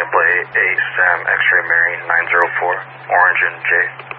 Airplane 8, Sam X-Ray Marine 904, Orange and J.